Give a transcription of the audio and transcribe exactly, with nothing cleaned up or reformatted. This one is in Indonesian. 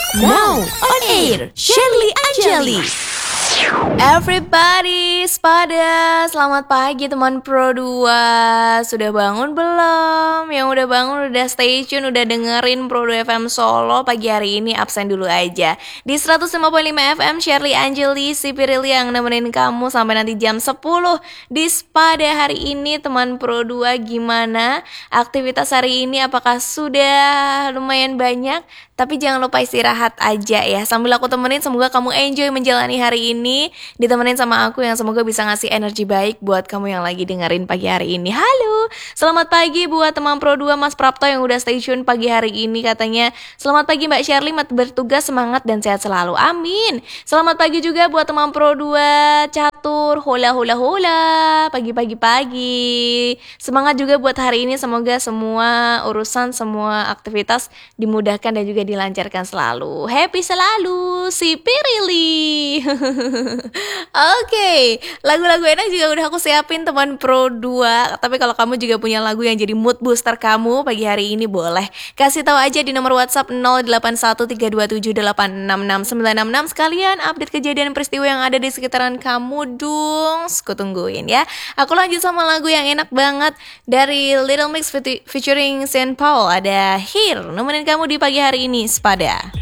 Now on air, Shirley Anjali. Everybody, sepada selamat pagi teman Pro dua. Sudah bangun belum? Yang udah bangun udah stay tune, udah dengerin Pro dua F M Solo. Pagi hari ini absen dulu aja di seratus lima puluh lima F M. Shirley Anjali, si Pirili yang nemenin kamu sampai nanti jam sepuluh di sepada hari ini. Teman Pro dua, gimana aktivitas hari ini? Apakah sudah lumayan banyak? Tapi jangan lupa istirahat aja ya. Sambil aku temenin, semoga kamu enjoy menjalani hari ini, ditemenin sama aku yang semoga bisa ngasih energi baik buat kamu yang lagi dengerin pagi hari ini. Halo, selamat pagi buat teman Pro dua, Mas Prapto yang udah stay tune pagi hari ini. Katanya, selamat pagi Mbak Shirley, mat bertugas semangat dan sehat selalu, amin. Selamat pagi juga buat teman Pro dua, catur, hola hola hola, pagi-pagi pagi. Semangat juga buat hari ini, semoga semua urusan, semua aktivitas dimudahkan dan juga dilancarkan selalu. Happy selalu si Pirili. Oke, okay. Lagu-lagu enak juga udah aku siapin teman Pro dua. Tapi kalau kamu juga punya lagu yang jadi mood booster kamu pagi hari ini, boleh kasih tahu aja di nomor WhatsApp nol delapan satu tiga dua tujuh delapan enam enam sembilan enam enam. Sekalian update kejadian peristiwa yang ada di sekitaran kamu dong. Aku tungguin ya. Aku lanjut sama lagu yang enak banget dari Little Mix featuring Saint Paul. Ada Here, nemenin kamu di pagi hari ini, sepada.